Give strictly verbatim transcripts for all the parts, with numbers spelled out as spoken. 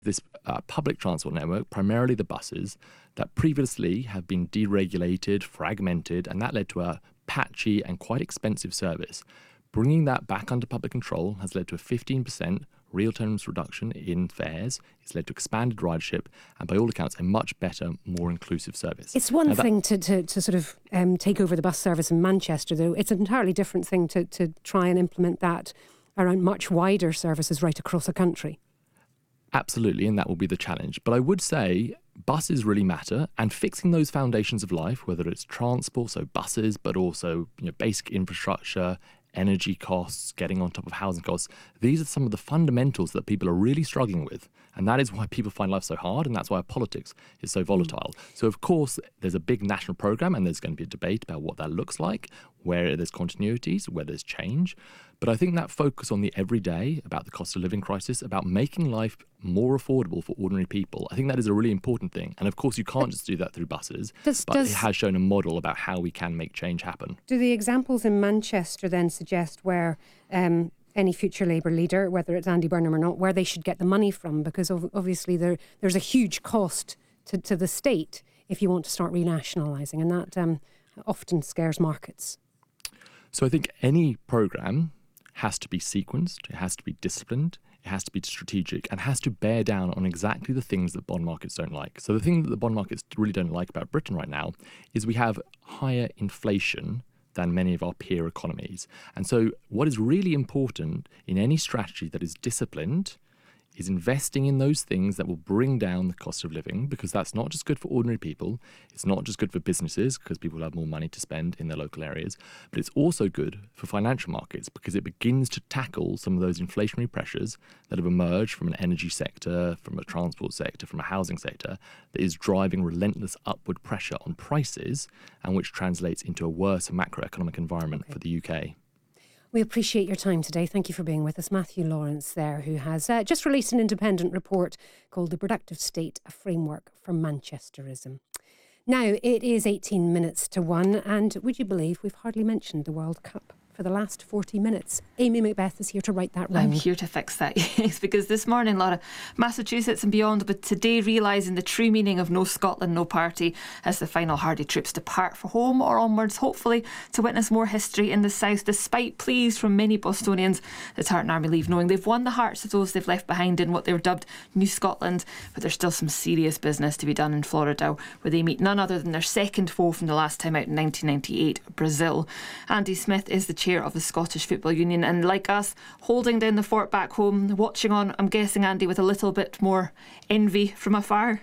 this uh, public transport network, primarily the buses, that previously have been deregulated, fragmented, and that led to a patchy and quite expensive service. Bringing that back under public control has led to a fifteen percent real terms reduction in fares. It's led to expanded ridership and, by all accounts, a much better, more inclusive service. It's one now that, thing to, to, to sort of um, take over the bus service in Manchester, though. It's an entirely different thing to, to try and implement that around much wider services right across the country. Absolutely, and that will be the challenge. But I would say buses really matter, and fixing those foundations of life, whether it's transport, so buses, but also you know, basic infrastructure, energy costs, getting on top of housing costs. These are some of the fundamentals that people are really struggling with. And that is why people find life so hard, and that's why our politics is so volatile. Mm. So, of course, there's a big national programme, and there's going to be a debate about what that looks like, where there's continuities, where there's change. But I think that focus on the everyday, about the cost of living crisis, about making life more affordable for ordinary people, I think that is a really important thing. And, of course, you can't just do that through buses, does, but does, it has shown a model about how we can make change happen. Do the examples in Manchester then suggest where um, any future Labour leader, whether it's Andy Burnham or not, where they should get the money from? Because obviously there there's a huge cost to, to the state if you want to start renationalising, and that um, often scares markets. So I think any programme has to be sequenced, it has to be disciplined, it has to be strategic, and has to bear down on exactly the things that bond markets don't like. So the thing that the bond markets really don't like about Britain right now is we have higher inflation than many of our peer economies. And so what is really important in any strategy that is disciplined is investing in those things that will bring down the cost of living, because that's not just good for ordinary people, it's not just good for businesses because people have more money to spend in their local areas, but it's also good for financial markets because it begins to tackle some of those inflationary pressures that have emerged from an energy sector, from a transport sector, from a housing sector that is driving relentless upward pressure on prices, and which translates into a worse macroeconomic environment okay. for the U K. We appreciate your time today. Thank you for being with us. Matthew Lawrence there, who has uh, just released an independent report called The Productive State, a Framework for Manchesterism. Now, it is eighteen minutes to one, and would you believe we've hardly mentioned the World Cup for the last forty minutes. Amy Macbeth is here to right that wrong. I'm here to fix that, yes, because this morning, Laura, Massachusetts and beyond, but today realising the true meaning of no Scotland, no party, as the final hardy troops depart for home or onwards, hopefully to witness more history in the south, despite pleas from many Bostonians. The Tartan Army leave knowing they've won the hearts of those they've left behind in what they've dubbed New Scotland, but there's still some serious business to be done in Florida, where they meet none other than their second foe from the last time out in nineteen ninety-eight, Brazil. Andy Smith is the chair of the Scottish Football Union, and like us, holding down the fort back home, watching on, I'm guessing, Andy, with a little bit more envy from afar.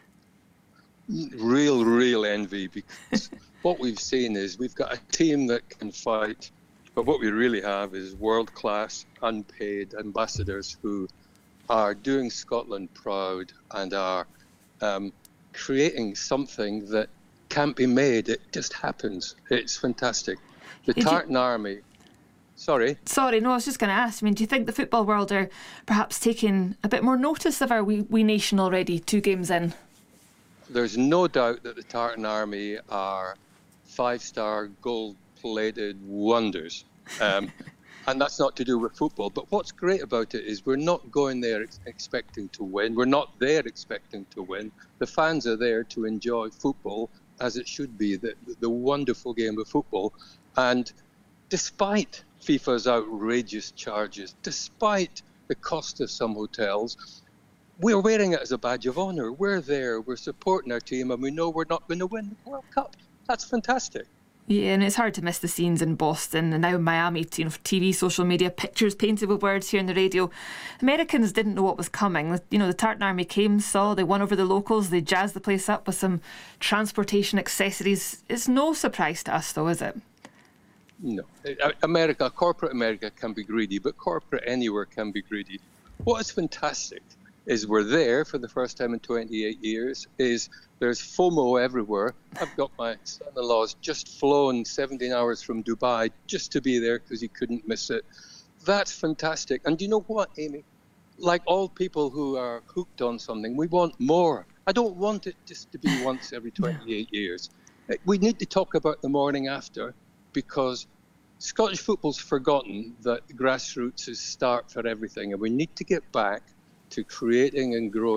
Real, real envy, because what we've seen is we've got a team that can fight, but what we really have is world-class, unpaid ambassadors who are doing Scotland proud and are um, creating something that can't be made. It just happens. It's fantastic. The Did Tartan you... Army... Sorry? Sorry, no, I was just going to ask. I mean, do you think the football world are perhaps taking a bit more notice of our wee, wee nation already, two games in? There's no doubt that the Tartan Army are five-star, gold-plated wonders. Um, and that's not to do with football. But what's great about it is we're not going there ex- expecting to win. We're not there expecting to win. The fans are there to enjoy football as it should be, the, the wonderful game of football. And despite FIFA's outrageous charges, despite the cost of some hotels, we're wearing it as a badge of honour. We're there, we're supporting our team, and we know we're not going to win the World Cup. That's fantastic. Yeah, and it's hard to miss the scenes in Boston and now Miami, you know, T V, social media, pictures painted with words here on the radio. Americans didn't know what was coming. You know, the Tartan Army came, saw, they won over the locals, they jazzed the place up with some transportation accessories. It's no surprise to us, though, is it? No. America, corporate America can be greedy, but corporate anywhere can be greedy. What is fantastic is we're there for the first time in twenty-eight years, is there's FOMO everywhere. I've got my son-in-law's just flown seventeen hours from Dubai just to be there because he couldn't miss it. That's fantastic. And you know what, Amy? Like all people who are hooked on something, we want more. I don't want it just to be once every twenty-eight years. We need to talk about the morning after, because Scottish football's forgotten that grassroots is start for everything, and we need to get back to creating and growing